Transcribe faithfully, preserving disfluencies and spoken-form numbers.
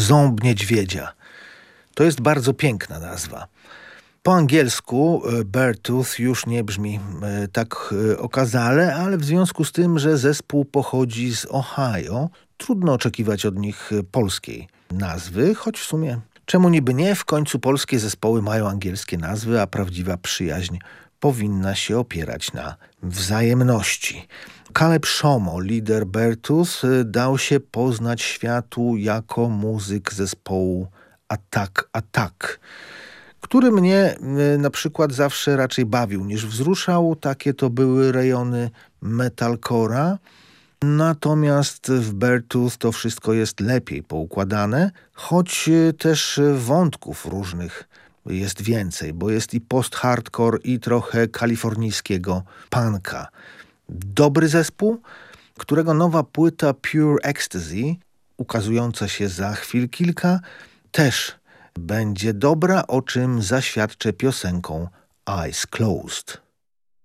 Ząb niedźwiedzia. To jest bardzo piękna nazwa. Po angielsku Beartooth już nie brzmi tak okazale, ale w związku z tym, że zespół pochodzi z Ohio, trudno oczekiwać od nich polskiej nazwy, choć w sumie czemu niby nie? W końcu polskie zespoły mają angielskie nazwy, a prawdziwa przyjaźń powinna się opierać na wzajemności. Caleb Shomo, lider Beartooth, dał się poznać światu jako muzyk zespołu Attack Attack, który mnie na przykład zawsze raczej bawił niż wzruszał. Takie to były rejony metalcora. Natomiast w Beartooth to wszystko jest lepiej poukładane, choć też wątków różnych jest więcej, bo jest i post-hardcore, i trochę kalifornijskiego punka. Dobry zespół, którego nowa płyta Pure Ecstasy, ukazująca się za chwil kilka, też będzie dobra, o czym zaświadczę piosenką Eyes Closed.